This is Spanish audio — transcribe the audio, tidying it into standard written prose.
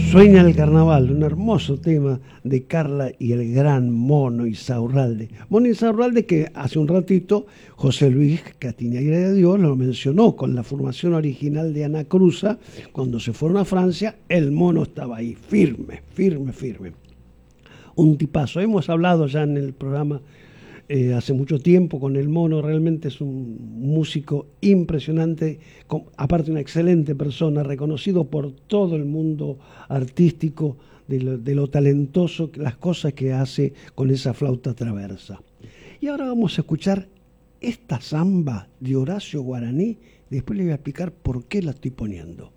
Sueña el carnaval, un hermoso tema de Carla y el gran Mono Insaurralde. Mono Insaurralde que hace un ratito José Luis Castiñeira de Dios lo mencionó con la formación original de Ana Cruza. Cuando se fueron a Francia, el Mono estaba ahí, firme, firme, firme. Un tipazo. Hemos hablado ya en el programa hace mucho tiempo con el Mono. Realmente es un músico impresionante, aparte una excelente persona, reconocido por todo el mundo artístico de lo talentoso, las cosas que hace con esa flauta traversa. Y ahora vamos a escuchar esta samba de Horacio Guaraní. Después le voy a explicar por qué la estoy poniendo.